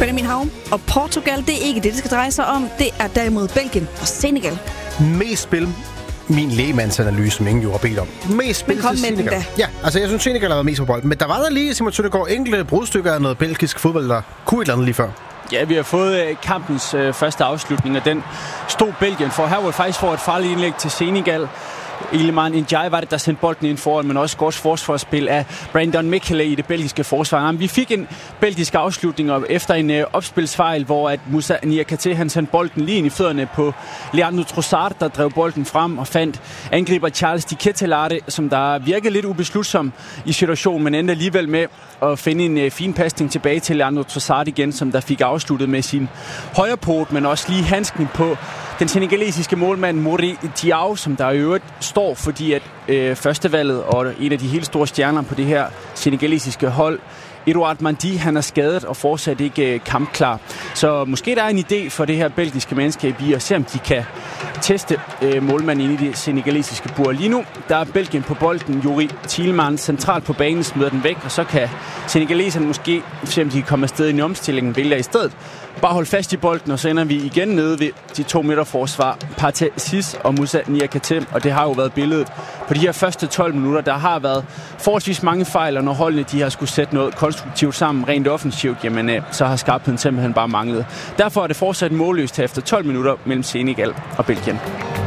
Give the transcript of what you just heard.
Benjamin Hav. Og Portugal, det er ikke det skal dreje sig om. Det er derimod Belgien og Senegal. Mest spil. Min lægemandsanalyse, som ingen jo har bedt om. Mest spil til Senegal. Ja, altså jeg synes, Senegal har været mest på bolden. Men der var der lige, Simon Søndergaard, enkelte brudstykker af noget belgisk fodbold, der kunne et eller andet lige før. Ja, vi har fået kampens første afslutning, og den stod Belgien for. Her var det faktisk for et farligt indlæg til Senegal. Iliman Ndiaye var det, der sendte bolden ind foran, men også godt forsvarsspil af Brandon Michele i det belgiske forsvar. Vi fik en belgisk afslutning efter en opspilsfejl, hvor at Moussa Niakhaté han sendte bolden lige ind i fødderne på Leandro Trossard, der drev bolden frem og fandt angriber Charles de Ketelaere, som der virkede lidt ubeslutsom i situationen, men endte alligevel med at finde en fin pasning tilbage til Leandro Trossard igen, som der fik afsluttet med sin højre pot, men også lige handsken på den senegalesiske målmand Mori Diaw, som der i øvrigt står, fordi at førstevalget og en af de helt store stjerner på det her senegalesiske hold, Edouard Mendy, han er skadet og fortsat ikke kampklar. Så måske der er en idé for det her belgiske mandskab i at se, om de kan teste målmanden inde i det senegalesiske bur. Lige nu, der er Belgien på bolden. Youri Tielemans centralt på banen smider den væk, og så kan senegaleserne måske se, om de kan komme afsted i en omstilling, vælger i stedet bare holde fast i bolden, og så ender vi igen nede ved de 2 midterforsvar, Pathé Ciss og Moussa Niakhaté, og det har jo været billedet på de her første 12 minutter. Der har været forholdsvis mange fejl, og når holdene de har skulle sætte noget konstruktivt sammen, rent offensivt, jamen så har skarpheden simpelthen bare manglet. Derfor er det fortsat målløst efter 12 minutter mellem Senegal og Belgien.